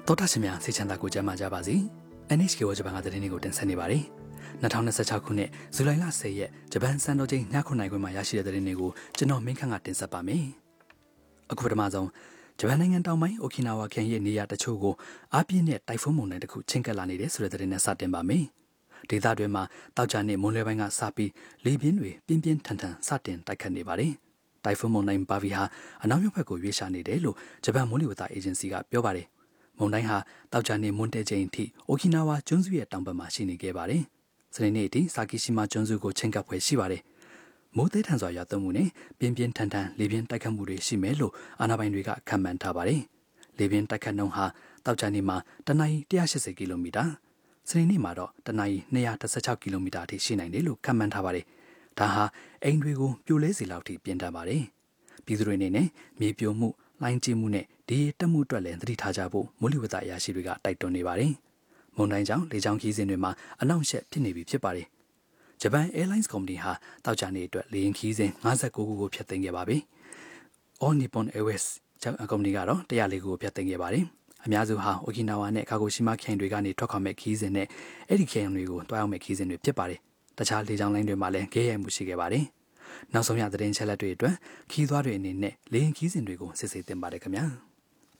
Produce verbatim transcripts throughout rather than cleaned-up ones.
တော်တာရှင်များစိတ်ချမ်းသာကိုကြမ်းမာကြပါစေ။ အန် အိချ် ကေ ဝါဂျပန်ကသတင်းတွေကိုတင်ဆက်နေပါတယ်။၂၀၂၆ခုနှစ်ဇူလိုင်လ၁၀ရက်ဂျပန်စံတော်ချိန်ညခုနိုင်ခွင့်မှာရရှိတဲ့သတင်းတွေကိုကျွန်တော်မင်းခန့်ကတင်ဆက်ပါမယ်။အခုပထမဆုံးဂျပန်နိုင်ငံတောင်ပိုင်းအိုကီနာဝါခရိုင်ရဲ့နေရာတချို့ကိုအားပြင်းတဲ့တိုင်ဖွန်းမုန်တိုင်းတစ်ခုချင်းကပ်လာနေတဲ့ဆိုတဲ့သတင်းနဲ့စတင်ပါမယ်။ဒေသတွင်းမှာတောက်ကြနေ့မွန်းလွဲပိုင်းကစပြီးလေပြင်းတွေပြင်းပြင်းထန်ထန်စတင်တိုက်ခတ်နေပါတယ်။တိုင်ဖွန်းမုန်တိုင်းဘာဗီဟာအနောက်မြောက်ဘက်ကိုရွေ့ရှာနေတယ်လို့ဂျပန်မိုးလေဝသအေဂျင်စီကပြောပါတယ်။မုန်တိုင်းဟာတောက်ကြနေ့မွန်းတဲချိန်အထိအိုကီနာဝါကျွန်းစုရဲ့တောင်ဘက်မှာရှိနေခဲ့ပါတယ်။စနေနေ့အထိဆာကီရှိမာကျွန်းစုကိုချင်းကပ်ဖွယ်ရှိပါတယ်။မိုးသေးထန်စွာရွာသွန်းမှုနဲ့ပြင်းပြင်းထန်ထန်လေပြင်းတိုက်ခတ်မှုတွေရှိမယ်လို့အာဏာပိုင်တွေကခန့်မှန်းထားပါတယ်။လေပြင်းတိုက်ခတ်နှုန်းဟာတောက်ကြနေ့မှာတနအီ၁၈၀ကီလိုမီတာစနေနေ့မှာတော့တနအီ၂၁၆ကီလိုမီတာအထိရှိနိုင်တယ်လို့ခန့်မှန်းထားပါတယ်။ဒါဟာအိမ်တွေကိုပြိုလဲစေလောက်ထိပြင်းထန်ပါတယ်။ပြည်သူတွေအနေနဲ့မြေပြိုမှုလိုင်းကျမှုနဲ့ဒီတက်မှုအတွက်လည်းသတိထားကြဖို့မိုးလေဝသအရာရှိတွေကတိုက်တွန်းနေပါတယ်။မွန်တိုင်းကြောင့်လေကြောင်းခီးစဉ်တွေမှာအနောက်ရှက်ဖြစ်နေပြီဖြစ်ပါတယ်။ဂျပန် Airlines ကုမ္ပဏီဟာတောက်ကြနေ့အတွက်လေယာဉ်ခီးစဉ်၅၉ခုကိုဖျက်သိမ်းခဲ့ပါပြီ။ All Nippon Airways ကုမ္ပဏီကတော့၁၀၄ခုကိုဖျက်သိမ်းခဲ့ပါတယ်။အများစုဟာအိုကီနာဝါနဲ့ကာဂိုရှိမာခရိုင်တွေကနေထွက်ခွာမဲ့ခီးစဉ်နဲ့အဲ့ဒီခရိုင်တွေကိုတွားရောက်မဲ့ခီးစဉ်တွေဖြစ်ပါတယ်။တခြားလေကြောင်းလိုင်းတွေမှာလည်းခဲရိုက်မှုရှိခဲ့ပါတယ်။နောက်ဆုံးရသတင်းချက်လက်တွေအတွက်ခီးသွားတွေအနေနဲ့လေယာဉ်ခီးစဉ်တွေကိုစစ်ဆေးသင့်ပါတယ်ခင်ဗျာ။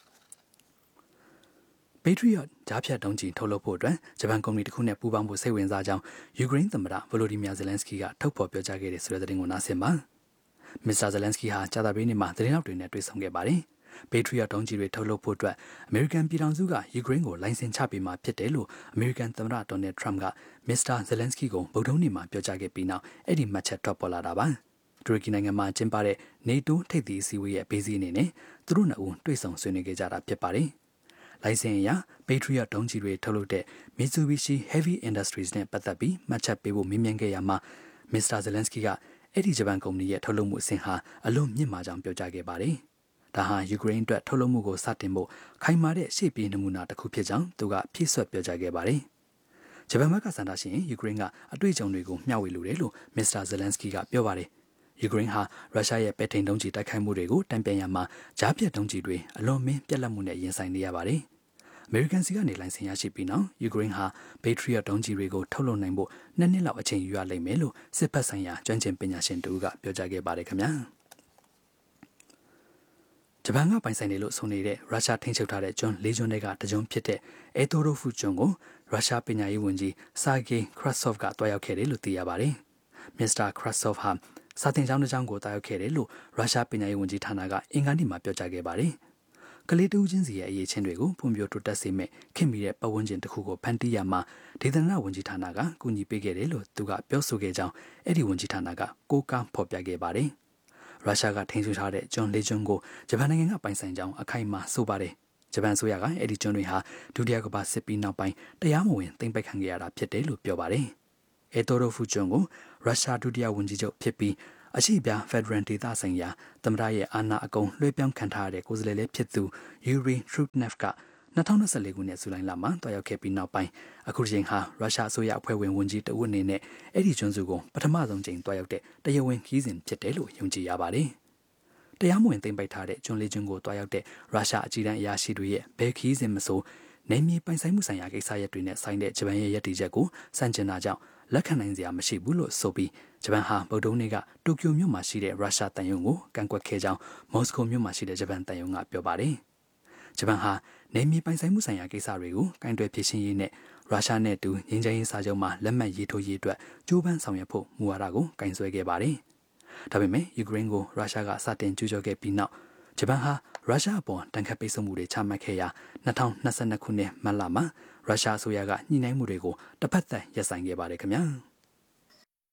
Patriot ဂျားဖြတ်ဒုံးကျည်ထုတ်လုပ်ဖို့အတွက်ဂျပန်ကုမ္ပဏီတစ်ခုနဲ့ပူးပေါင်းဖို့စိတ်ဝင်စားကြောင်းယူကရိန်းသမ္မတဗိုလိုဒီမီယာဇလန်စကီကထုတ်ဖော်ပြောကြားခဲ့တဲ့ဆိုတဲ့သတင်းကိုနားဆင်ပါ။မစ္စတာဇလန်စကီဟာကြာသပတေးနေ့မှာသတင်းထောက်တွေနဲ့တွေ့ဆုံခဲ့ပါတယ်။ Patriot ဒုံးကျည်တွေထုတ်လုပ်ဖို့အတွက်အမေရိကန်ပြည်ထောင်စုကယူကရိန်းကိုလိုင်စင်ချပေးမှာဖြစ်တယ်လို့အမေရိကန်သမ္မတဒေါ်နယ်ထရမ့်ကမစ္စတာဇလန်စကီကိုဗုဒ္ဓဟူးနေ့မှာပြောကြားခဲ့ပြီးနောက်အဲ့ဒီမှတ်ချက်ထွက်ပေါ်လာတာပါ။တူရကီနိုင်ငံမှာကျင်းပတဲ့ NATO ထိပ်သီးအစည်းအဝေးရဲ့ဘေးစီးအနေနဲ့သူတို့နှစ်ဦးတွေ့ဆုံဆွေးနွေးခဲ့ကြတာဖြစ်ပါတယ်။လိုင်စင်အရ Patriot ဒုံးကျည်တွေထုတ်လုပ်တဲ့ Mitsubishi Heavy Industries နဲ့ပတ်သက်ပြီးမှတ်ချက်ပေးဖို့မေးမြန်းခဲ့ရမှာမစ္စတာဇလန်စကီကအဲ့ဒီဂျပန်ကုမ္ပဏီရဲ့ထုတ်လုပ်မှုအဆင့်ဟာအလွန်မြင့်မားကြောင်းပြောကြားခဲ့ပါတယ်။ဒါဟာယူကရိန်းအတွက်ထုတ်လုပ်မှုကိုစတင်ဖို့ခိုင်မာတဲ့ရှေ့ပြေးနမူနာတစ်ခုဖြစ်ကြောင်းသူကဖြည့်ဆွတ်ပြောကြားခဲ့ပါတယ်။ဂျပန်ဘက်ကစံတာရှင်ယူကရိန်းကအတွေ့အကြုံတွေကိုမျှဝေလိုတယ်လို့မစ္စတာဇလန်စကီကပြောပါတယ်။ယူကရိန်းဟာရုရှားရဲ့ပဲ့ထိန်ဒုံးကျည်တိုက်ခိုက်မှုတွေကိုတံပြန်ရမှာဂျားပြတ်ဒုံးကျည်တွေအလွန်မင်းပြက်လက်မှုနဲ့ရင်ဆိုင်နေရပါတယ်။အမေရိကန်စီကနေလိုင်စင်ရရှိပြီးနောက်ယူကရိန်းဟာ Patriot ဒုံးကျည်တွေကိုထုတ်လုပ်နိုင်ဖို့နှစ်နှစ်လောက်အချိန်ယူရလိမ့်မယ်လို့စစ်ဘက်ဆိုင်ရာကျွမ်းကျင်ပညာရှင်တူကပြောကြားခဲ့ပါတယ်ခင်ဗျာဂျပန်ကပိုင်ဆိုင်တယ်လို့ဆိုနေတဲ့ရုရှားထိန်းချုပ်ထားတဲ့ကျွန်းလေးကျွန်းတွေကတကျွန်းဖြစ်တဲ့အဲတိုရိုဖူကျွန်းကိုရုရှားပညာရေးဝန်ကြီးဆာဂေးခရက်ဆော့ဖ်ကတွားရောက်ခဲ့တယ်လို့သိရပါတယ်မစ္စတာခရက်ဆော့ဖ်ဟာစာတင်ကျောင်းတစ်ကျောင်းကိုတွားရောက်ခဲ့တယ်လို့ရုရှားပညာရေးဝန်ကြီးဌာနကအင်္ဂါနေ့မှာပြောကြားခဲ့ပါတယ်ကလေးတူးချင်းစီရဲ့အရေးချင်းတွေကိုဖွံ့ဖြိုးတိုးတက်စေမဲ့ခင်မီတဲ့ပတ်ဝန်းကျင်တစ်ခုကိုဖန်တီးရမှာဒေသနာဝန်ကြီးဌာနကကူညီပေးခဲ့တယ်လို့သူကပြောဆိုခဲ့ကြောင်းအဲ့ဒီဝန်ကြီးဌာနကကိုးကားဖော်ပြခဲ့ပါတယ်။ရုရှားကထိန်းချုပ်ထားတဲ့ကျွန်းလေးကျွန်းကိုဂျပန်နိုင်ငံကပိုင်ဆိုင်ကြောင်းအခိုင်အမာဆိုပါတယ်။ဂျပန်ဆိုရကအဲ့ဒီကျွန်းတွေဟာဒုတိယကမ္ဘာစစ်ပြီးနောက်ပိုင်းတရားမဝင်သိမ်းပိုက်ခံခဲ့ရတာဖြစ်တယ်လို့ပြောပါတယ်။အဲတိုရိုဖူကျွန်းကိုရုရှားဒုတိယဝန်ကြီးချုပ်ဖြစ်ပြီးအရှိပြဖက်ဒရယ်ဒေသဆိုင်ရာသမ္မတရဲ့အာဏာအကုန်လွှဲပြောင်းခံထားရတဲ့ကိုယ်စားလှယ်လေးဖြစ်သူယူရီထရူနက်ဖ်က၂၀၂၄ခုနှစ်ဇူလိုင်လမှာတွားရောက်ခဲ့ပြီးနောက်ပိုင်းအခုချိန်ဟာရုရှားအစိုးရအဖွဲ့ဝင်ဝန်ကြီးတဦးအနေနဲ့အဲ့ဒီကျွန်းစုကိုပထမဆုံးချိန်တွားရောက်တဲ့တရားဝင်ခီးစဉ်ဖြစ်တယ်လို့ယုံကြည်ရပါတယ်။တရားမဝင်သိမ်းပိုက်ထားတဲ့ကျွန်းလေးကျွန်းကိုတွားရောက်တဲ့ရုရှားအကြီးတန်းအရာရှိတွေရဲ့ဘယ်ခီးစဉ်မဆိုနယ်မြေပိုင်ဆိုင်မှုဆိုင်ရာကိစ္စရပ်တွေနဲ့ဆိုင်တဲ့ဂျပန်ရဲ့ရည်တည်ချက်ကိုစန့်ကျင်တာကြောင့်လက်ခံနိုင်စရာမရှိဘူးလို့ဆိုပြီးဂျပန်ဟာဗုဒ္ဓဟူးနေ့ကတိုကျိုမြို့မှာရှိတဲ့ရုရှားတန်ယုံကိုကန့်ကွက်ခဲ့ကြောင်းမော်စကိုမြို့မှာရှိတဲ့ဂျပန်တန်ယုံကပြောပါတယ်။ဂျပန်ဟာနယ်မြေပိုင်ဆိုင်မှုဆိုင်ရာကိစ္စတွေကိုကင်တွယ်ဖြေရှင်းရေးနဲ့ရုရှားနဲ့တူငြိမ်းချမ်းရေးစာချုပ်မှာလက်မှတ်ရေးထိုးရေးအတွက်ကြိုးပမ်းဆောင်ရွက်ဖို့မူဝါဒကိုကင်ဆယ်ခဲ့ပါတယ်။ဒါပေမဲ့ယူကရိန်းကိုရုရှားကစတင်ကျူးကျော်ခဲ့ပြီးနောက်ဂျပန်ဟာရုရှားအပေါ်တန်ခတ်ပိတ်ဆို့မှုတွေချမှတ်ခဲ့ရာ၂၀၂၂ခုနှစ်မတ်လမှာရုရှားအစိုးရကညှိနှိုင်းမှုတွေကိုတစ်ဖက်သက်ရပ်ဆိုင်းခဲ့ပါတယ်ခင်ဗျာ။